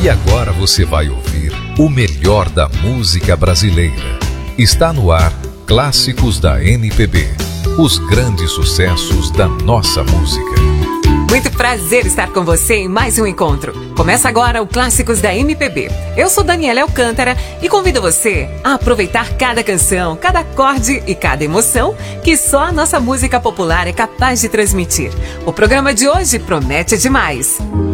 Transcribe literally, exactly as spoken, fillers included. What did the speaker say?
E agora você vai ouvir o melhor da música brasileira. Está no ar Clássicos da M P B. Os grandes sucessos da nossa música. Muito prazer estar com você em mais um encontro. Começa agora o Clássicos da M P B. Eu sou Daniela Alcântara e convido você a aproveitar cada canção, cada acorde e cada emoção que só a nossa música popular é capaz de transmitir. O programa de hoje promete demais.